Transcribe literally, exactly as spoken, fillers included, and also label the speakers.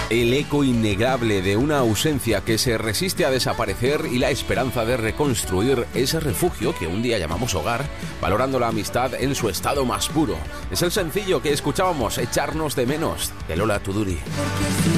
Speaker 1: El eco innegable de una ausencia que se resiste a desaparecer y la esperanza de reconstruir ese refugio que un día llamamos hogar, valorando la amistad en su estado más puro. Es el sencillo que escuchábamos, Echarnos de menos, de Lola Tuduri.